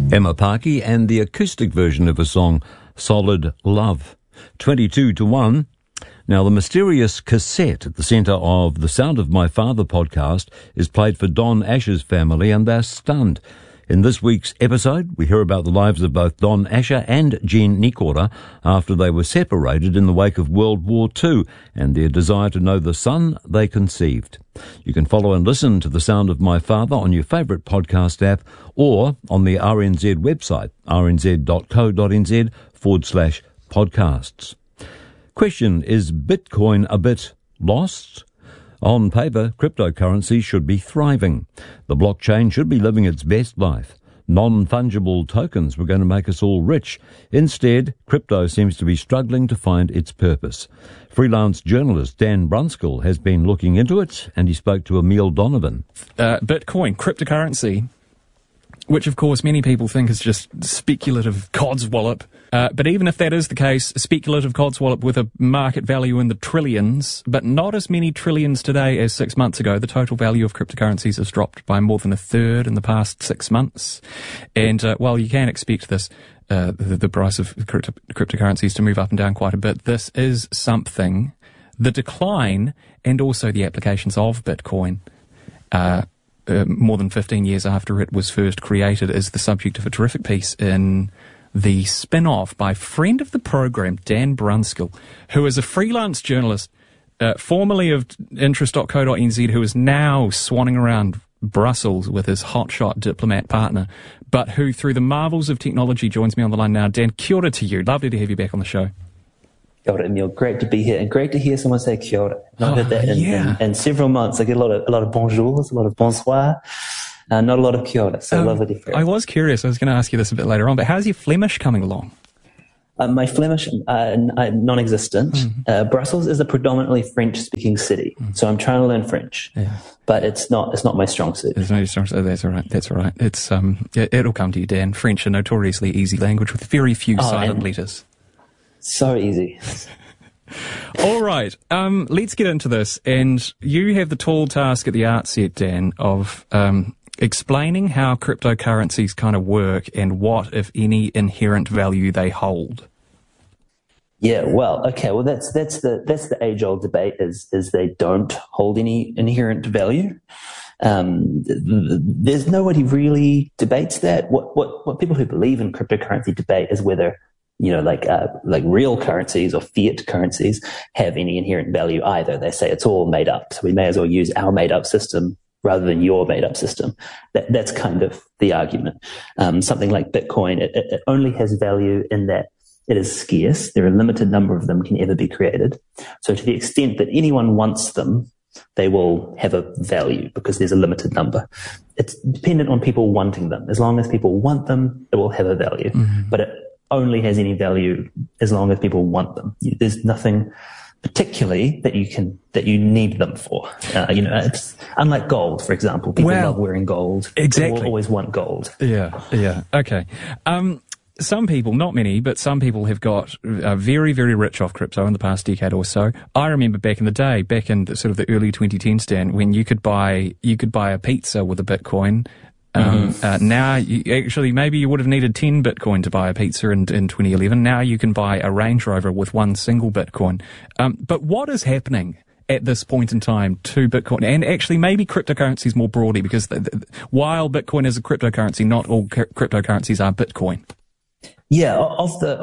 Emma Parkey and the acoustic version of a song, Solid Love. 22-1. Now, the mysterious cassette at the centre of the Sound of My Father podcast is played for Don Asher's family, and they're stunned. In this week's episode, we hear about the lives of both Don Asher and Jean Nikora after they were separated in the wake of World War II and their desire to know the son they conceived. You can follow and listen to The Sound of My Father on your favourite podcast app or on the RNZ website, rnz.co.nz/podcasts. Question, is Bitcoin a bit lost? On paper, cryptocurrency should be thriving. The blockchain should be living its best life. Non-fungible tokens were going to make us all rich. Instead, crypto seems to be struggling to find its purpose. Freelance journalist Dan Brunskill has been looking into it, and he spoke to Emil Donovan. Bitcoin, cryptocurrency, which of course many people think is just speculative codswallop. But even if that is the case, a speculative codswallop with a market value in the trillions, but not as many trillions today as 6 months ago. The total value of cryptocurrencies has dropped by more than a third in the past 6 months. And while you can expect this, the price of cryptocurrencies to move up and down quite a bit, this is something, the decline and also the applications of Bitcoin, more than 15 years after it was first created, is the subject of a terrific piece in the spin-off by friend of the program, Dan Brunskill, who is a freelance journalist, formerly of interest.co.nz, who is now swanning around Brussels with his hotshot diplomat partner, but who, through the marvels of technology, joins me on the line now. Dan, kia ora to you. Lovely to have you back on the show. Kia ora, Emil. Great to be here, and great to hear someone say kia ora. Not heard that in several months. I get a lot of bonjours, a lot of bonsoir. Not a lot of kia ora, so lovely to hear. I was curious. I was going to ask you this a bit later on, but how's your Flemish coming along? My Flemish, non-existent. Mm-hmm. Brussels is a predominantly French-speaking city, so I'm trying to learn French. Yeah. But it's not my strong suit. It's not your strong suit. Oh, that's all right. That's all right. It's it'll come to you, Dan. French, a notoriously easy language with very few silent letters. So easy. All right. Let's get into this. And you have the tall task at the outset, Dan, of explaining how cryptocurrencies kind of work and what, if any, inherent value they hold. Yeah, well, okay, well that's the age-old debate is they don't hold any inherent value. There's nobody really debates that. What people who believe in cryptocurrency debate is whether, you know, like real currencies or fiat currencies have any inherent value either. They say it's all made up, so we may as well use our made-up system rather than your made-up system. That's kind of the argument. Something like Bitcoin, it only has value in that it is scarce. There are a limited number of them can ever be created. So to the extent that anyone wants them, they will have a value because there's a limited number. It's dependent on people wanting them. As long as people want them, it will have a value. Mm-hmm. But it only has any value as long as people want them. There's nothing particularly that you need them for. It's unlike gold, for example. People love wearing gold. Exactly. People will always want gold. Yeah. Okay. Some people, not many, but some people have got very, very rich off crypto in the past decade or so. I remember back in the day, back in the early 2010s, Dan, when you could buy a pizza with a Bitcoin. Now, maybe you would have needed 10 Bitcoin to buy a pizza in 2011. Now you can buy a Range Rover with one single Bitcoin. But what is happening at this point in time to Bitcoin, and actually maybe cryptocurrencies more broadly, because while Bitcoin is a cryptocurrency, not all cryptocurrencies are Bitcoin. Yeah, of the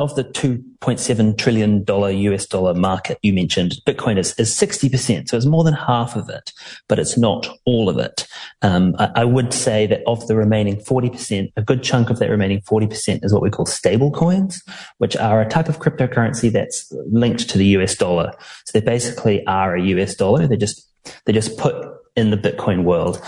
$2.7 trillion US dollar market you mentioned, Bitcoin is 60%, so it's more than half of it, but it's not all of it. I would say that of the remaining 40%, a good chunk of that remaining 40% is what we call stable coins, which are a type of cryptocurrency that's linked to the US dollar. So they basically are a US dollar. They're just put in the Bitcoin world.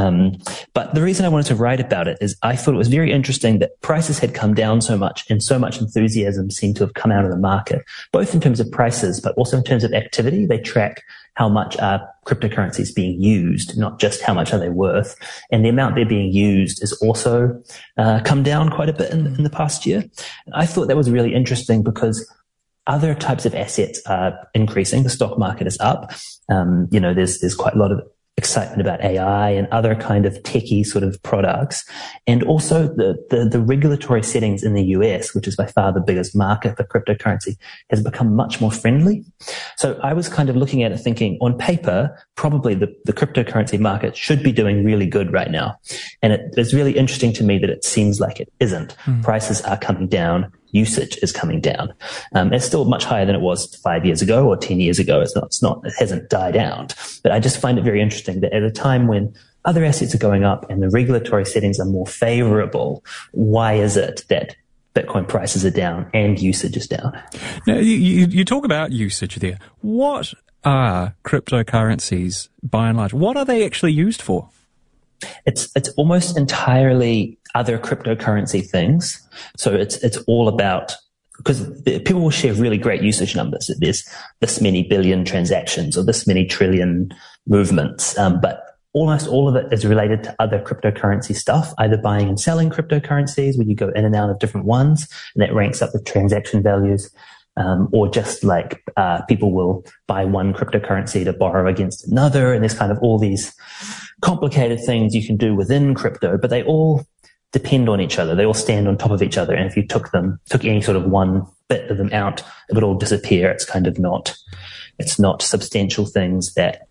But the reason I wanted to write about it is I thought it was very interesting that prices had come down so much and so much enthusiasm seemed to have come out of the market, both in terms of prices, but also in terms of activity. They track how much are cryptocurrencies being used, not just how much are they worth. And the amount they're being used is also come down quite a bit in the past year. And I thought that was really interesting because other types of assets are increasing. The stock market is up. There's quite a lot of excitement about AI and other kind of techie sort of products. And also the regulatory settings in the US, which is by far the biggest market for cryptocurrency, has become much more friendly. So I was kind of looking at it thinking, on paper, probably the cryptocurrency market should be doing really good right now. And it's really interesting to me that it seems like it isn't. Prices are coming down. Usage is coming down. It's still much higher than it was 5 years ago or 10 years ago. It hasn't died out. But I just find it very interesting that at a time when other assets are going up and the regulatory settings are more favorable, why is it that Bitcoin prices are down and usage is down? Now, you talk about usage there. What are cryptocurrencies, by and large? What are they actually used for? It's almost entirely other cryptocurrency things. So it's all about, because people will share really great usage numbers. There's this many billion transactions or this many trillion movements. But almost all of it is related to other cryptocurrency stuff, either buying and selling cryptocurrencies where you go in and out of different ones and that ranks up with transaction values. Or just like people will buy one cryptocurrency to borrow against another. And there's kind of all these complicated things you can do within crypto, but they all depend on each other. They all stand on top of each other. And if you took any sort of one bit of them out, it would all disappear. It's kind of it's not substantial things that,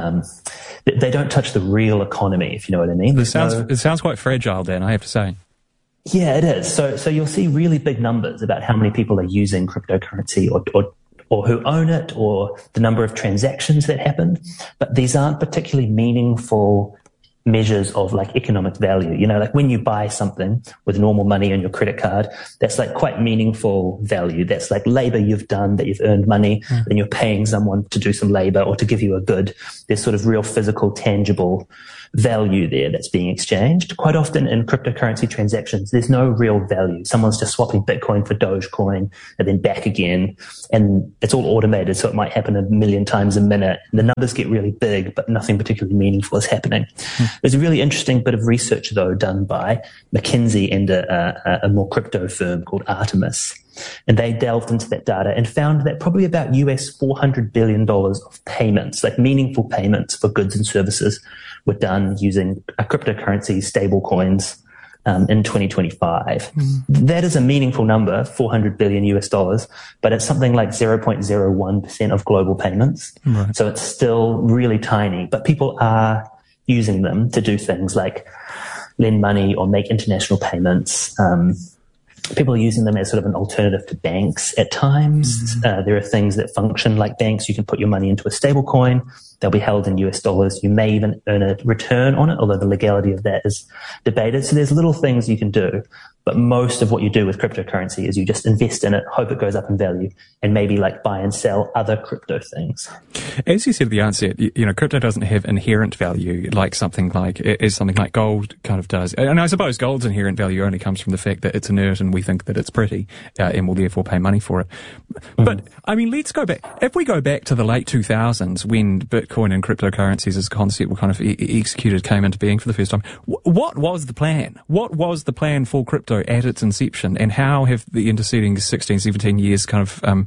they don't touch the real economy, if you know what I mean. It sounds quite fragile, Dan, I have to say. Yeah, it is. So you'll see really big numbers about how many people are using cryptocurrency or who own it or the number of transactions that happened. But these aren't particularly meaningful measures of like economic value. You know, like when you buy something with normal money on your credit card, that's like quite meaningful value. That's like labor you've done, that you've earned money, then you're paying someone to do some labor or to give you a good. There's sort of real physical, tangible value there that's being exchanged. Quite often in cryptocurrency transactions, there's no real value. Someone's just swapping Bitcoin for Dogecoin and then back again. And it's all automated, so it might happen 1 million times a minute. The numbers get really big, but nothing particularly meaningful is happening. There's a really interesting bit of research, though, done by McKinsey and a more crypto firm called Artemis. And they delved into that data and found that probably about US $400 billion of payments, like meaningful payments for goods and services, were done using a cryptocurrency, stable coins, in 2025. That is a meaningful number, 400 billion US dollars, but it's something like 0.01% of global payments. Right. So it's still really tiny, but people are using them to do things like lend money or make international payments. People are using them as sort of an alternative to banks at times. There are things that function like banks. You can put your money into a stable coin. They'll be held in US dollars. You may even earn a return on it, although the legality of that is debated. So there's little things you can do. But most of what you do with cryptocurrency is you just invest in it, hope it goes up in value, and maybe like buy and sell other crypto things. As you said at the onset, you know, crypto doesn't have inherent value like something like gold kind of does. And I suppose gold's inherent value only comes from the fact that it's inert and we think that it's pretty, and will therefore pay money for it. But I mean, let's go back. If we go back to the late 2000s when Bitcoin and cryptocurrencies as a concept were kind of executed, came into being for the first time, what was the plan? What was the plan for crypto at its inception, and how have the interceding 16, 17 years kind of,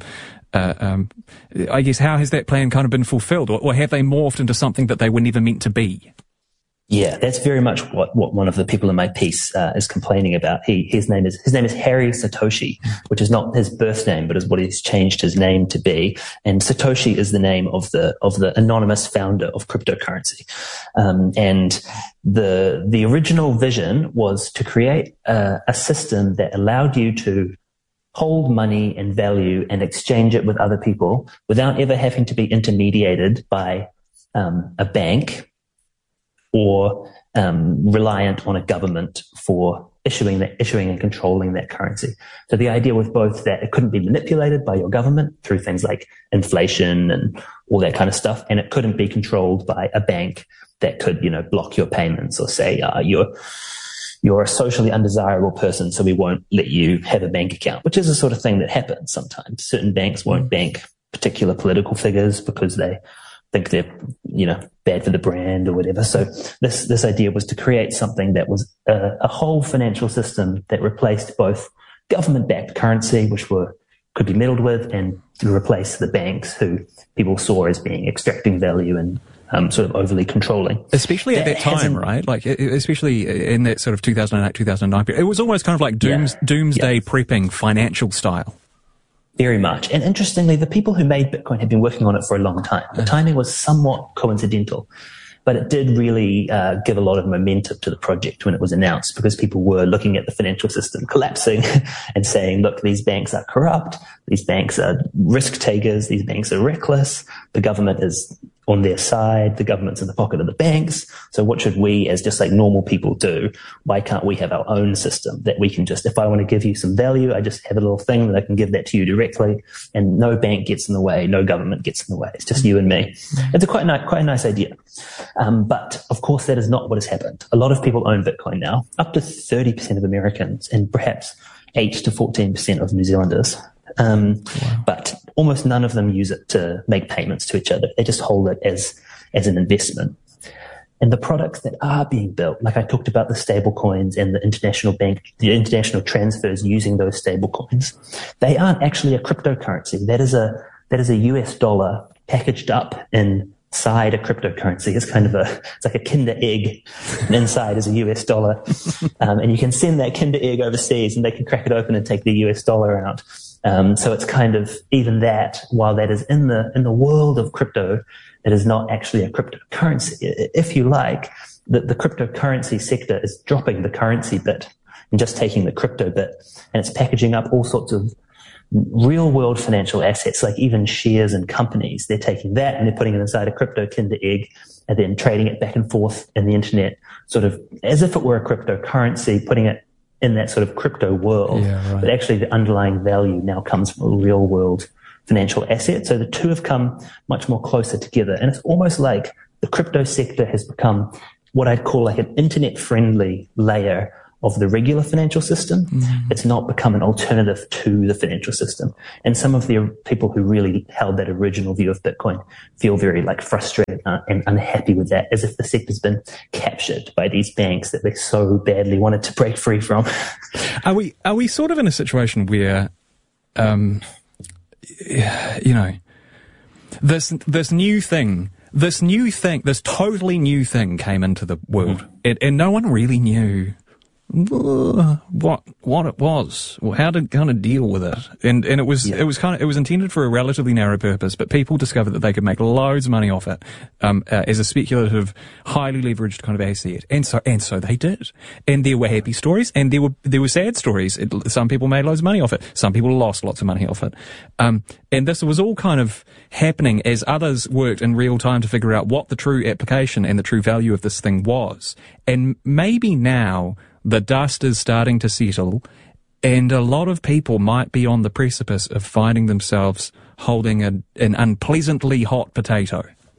I guess, how has that plan kind of been fulfilled, or have they morphed into something that they were never meant to be? Yeah, that's very much what one of the people in my piece is complaining about. His name is Harry Satoshi, which is not his birth name, but is what he's changed his name to be. And Satoshi is the name of the anonymous founder of cryptocurrency. And the original vision was to create a system that allowed you to hold money and value and exchange it with other people without ever having to be intermediated by a bank or reliant on a government for issuing and controlling that currency. So the idea was both that it couldn't be manipulated by your government through things like inflation and all that kind of stuff, and it couldn't be controlled by a bank that could, block your payments or say, you're a socially undesirable person, so we won't let you have a bank account, which is the sort of thing that happens sometimes. Certain banks won't bank particular political figures because they think they're, bad for the brand or whatever. So this idea was to create something that was a whole financial system that replaced both government-backed currency, which could be meddled with, and to replace the banks who people saw as being extracting value and sort of overly controlling. Especially at that time, right? Like, especially in that sort of 2008, 2009 period. It was almost kind of like doomsday prepping financial style. Very much. And interestingly, the people who made Bitcoin had been working on it for a long time. The timing was somewhat coincidental, but it did really give a lot of momentum to the project when it was announced, because people were looking at the financial system collapsing and saying, look, these banks are corrupt, these banks are risk takers, these banks are reckless, the government is on their side, the government's in the pocket of the banks. So what should we, as just like normal people, do? Why can't we have our own system that we can just, if I want to give you some value, I just have a little thing that I can give that to you directly, and no bank gets in the way, no government gets in the way. It's just you and me. It's quite a nice idea. But of course, that is not what has happened. A lot of people own Bitcoin now, up to 30% of Americans, and perhaps 8 to 14% of New Zealanders. Wow. But almost none of them use it to make payments to each other. They just hold it as an investment. And the products that are being built, like I talked about the stable coins and the international transfers using those stable coins, they aren't actually a cryptocurrency. That is a US dollar packaged up inside a cryptocurrency. It's kind of it's like a Kinder egg, and inside is a US dollar. And you can send that Kinder egg overseas and they can crack it open and take the US dollar out. So it's kind of, even that, while that is in the world of crypto, it is not actually a cryptocurrency. If you like, the cryptocurrency sector is dropping the currency bit and just taking the crypto bit, and it's packaging up all sorts of real world financial assets, like even shares in companies. They're taking that and they're putting it inside a crypto Kinder egg and then trading it back and forth in the internet, sort of as if it were a cryptocurrency, putting it in that sort of crypto world. Yeah, right. But actually the underlying value now comes from a real world financial asset. So the two have come much more closer together. And it's almost like the crypto sector has become what I'd call like an internet friendly layer of the regular financial system. Mm-hmm. It's not become an alternative to the financial system. And some of the people who really held that original view of Bitcoin feel very like frustrated and unhappy with that, as if the sector's been captured by these banks that they so badly wanted to break free from. Are we sort of in a situation where, this totally new thing came into the world, and no one really knew what it was, or how to kind of deal with it, and it was intended for a relatively narrow purpose, but people discovered that they could make loads of money off it as a speculative, highly leveraged kind of asset, and so they did, and there were happy stories and there were sad stories. Some people made loads of money off it, some people lost lots of money off it, and this was all kind of happening as others worked in real time to figure out what the true application and the true value of this thing was. And maybe now the dust is starting to settle, and a lot of people might be on the precipice of finding themselves holding an unpleasantly hot potato.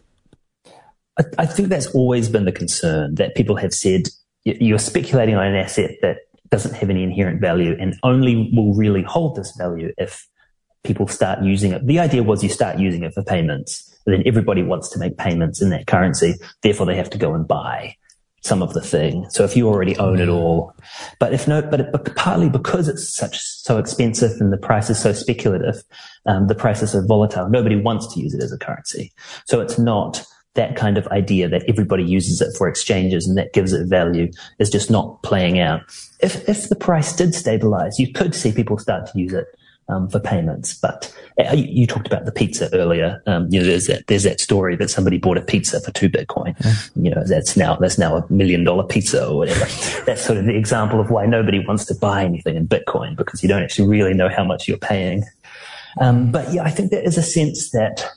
I think that's always been the concern, that people have said you're speculating on an asset that doesn't have any inherent value and only will really hold this value if people start using it. The idea was you start using it for payments, and then everybody wants to make payments in that currency, therefore they have to go and buy some of the thing. So if you already own it all, but partly because it's so expensive and the price is so speculative, the price is so volatile, nobody wants to use it as a currency. So it's not that kind of idea that everybody uses it for exchanges and that gives it value is just not playing out. If the price did stabilize, you could see people start to use it for payments. But you talked about the pizza earlier. There's that story that somebody bought a pizza for 2 Bitcoin. Yeah. That's now $1 million pizza or whatever. That's sort of the example of why nobody wants to buy anything in Bitcoin, because you don't actually really know how much you're paying. But yeah, I think there is a sense that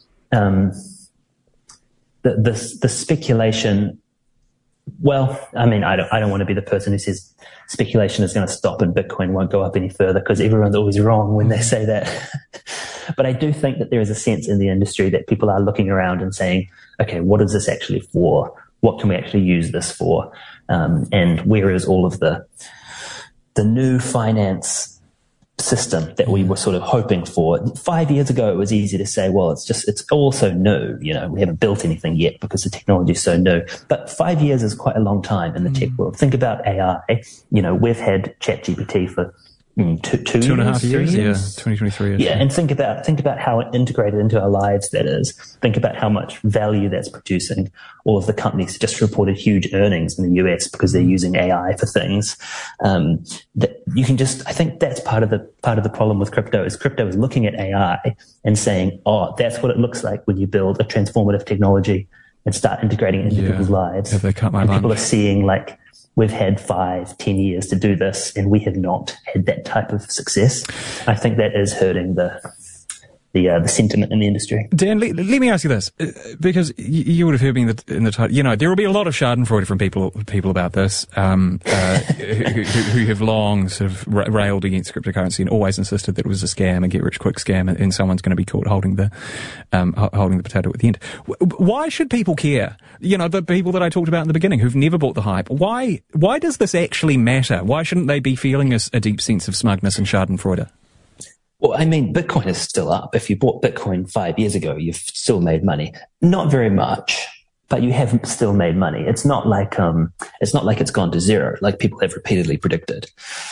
the speculation. Well, I mean, I don't want to be the person who says speculation is going to stop and Bitcoin won't go up any further, because everyone's always wrong when they say that. But I do think that there is a sense in the industry that people are looking around and saying, okay, what is this actually for? What can we actually use this for? And where is all of the new finance system that we were sort of hoping for? 5 years ago, it was easy to say, well, it's all so new. We haven't built anything yet because the technology is so new. But 5 years is quite a long time in the tech world. Think about AI. We've had ChatGPT for two and a half years. 3 Yeah, 2023. Yeah, and think about how integrated into our lives that is. Think about how much value that's producing. All of the companies just reported huge earnings in the US because they're using AI for things. That you can I think that's part of the problem with crypto is looking at AI and saying, oh, that's what it looks like when you build a transformative technology and start integrating it into people's lives. Have they cut my and lunch? People are seeing like, we've had 5-10 years to do this, and we have not had that type of success. I think that is hurting the sentiment in the industry. Dan, let me ask you this, because you would have heard me in the title. You know, there will be a lot of schadenfreude from people about this, who have long sort of railed against cryptocurrency and always insisted that it was a scam, a get-rich-quick scam, and someone's going to be caught holding the potato at the end. Why should people care? You know, the people that I talked about in the beginning who've never bought the hype. Why does this actually matter? Why shouldn't they be feeling a deep sense of smugness and schadenfreude? Well, I mean, Bitcoin is still up. If you bought Bitcoin 5 years ago, you've still made money. Not very much, but you have still made money. It's not like it's gone to zero, like people have repeatedly predicted.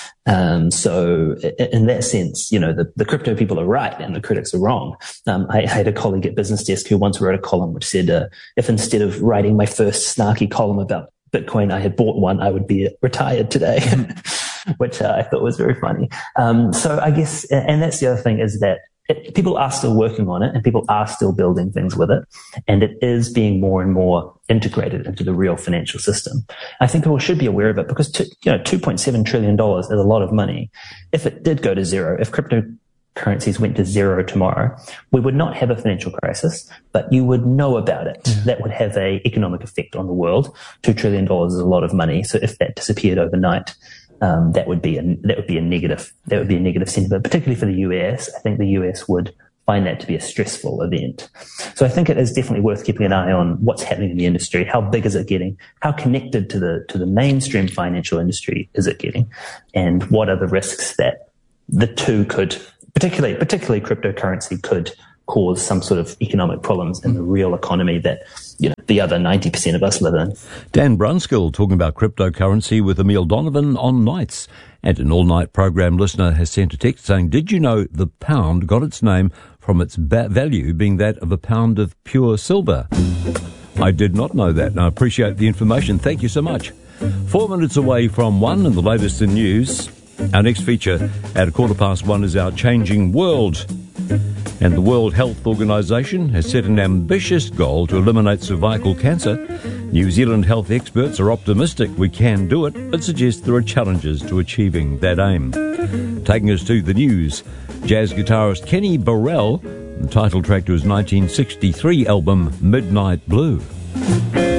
So in that sense, you know, the crypto people are right and the critics are wrong. I had a colleague at Business Desk who once wrote a column which said, if instead of writing my first snarky column about Bitcoin, I had bought one, I would be retired today. Which I thought was very funny. So I guess, and that's the other thing is that people are still working on it and people are still building things with it. And it is being more and more integrated into the real financial system. I think people should be aware of it because, $2.7 trillion is a lot of money. If it did go to zero, if cryptocurrencies went to zero tomorrow, we would not have a financial crisis, but you would know about it. Yeah. That would have an economic effect on the world. $2 trillion is a lot of money. So if that disappeared overnight, that would be a negative sentiment, particularly for the US. I think the US would find that to be a stressful event. So I think it is definitely worth keeping an eye on what's happening in the industry. How big is it getting? How connected to the mainstream financial industry is it getting? And what are the risks that the two could, particularly cryptocurrency, could cause some sort of economic problems in the real economy that, you know, the other 90% of us live in. Dan Brunskill talking about cryptocurrency with Emile Donovan on Nights. And an all-night program listener has sent a text saying, did you know the pound got its name from its value being that of a pound of pure silver? I did not know that, and I appreciate the information. Thank you so much. 4 minutes away from 1 and the latest in news. Our next feature at 1:15 is Our Changing World. And the World Health Organization has set an ambitious goal to eliminate cervical cancer. New Zealand health experts are optimistic we can do it, but suggest there are challenges to achieving that aim. Taking us to the news, jazz guitarist Kenny Burrell, the title track to his 1963 album Midnight Blue.